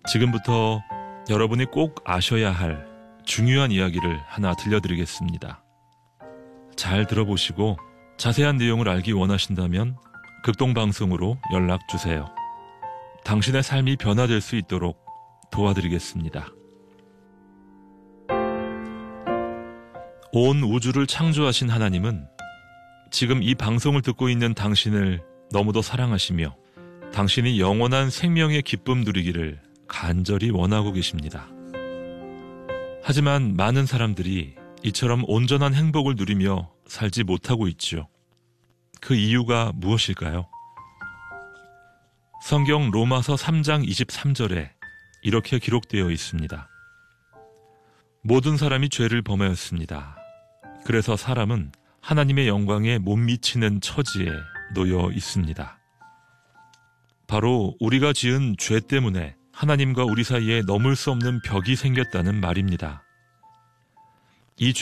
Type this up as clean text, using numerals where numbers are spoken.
지금부터 여러분이 꼭 아셔야 할 중요한 이야기를 하나 들려드리겠습니다. 잘 들어보시고 자세한 내용을 알기 원하신다면 극동방송으로 연락주세요. 당신의 삶이 변화될 수 있도록 도와드리겠습니다. 온 우주를 창조하신 하나님은 지금 이 방송을 듣고 있는 당신을 너무도 사랑하시며 당신이 영원한 생명의 기쁨 누리기를 간절히 원하고 계십니다. 하지만 많은 사람들이 이처럼 온전한 행복을 누리며 살지 못하고 있지요. 그 이유가 무엇일까요? 성경 로마서 3장 23절에 이렇게 기록되어 있습니다. 모든 사람이 죄를 범하였습니다. 그래서 사람은 하나님의 영광에 못 미치는 처지에 놓여 있습니다. 바로 우리가 지은 죄 때문에 하나님과 우리 사이에 넘을 수 없는 벽이 생겼다는 말입니다.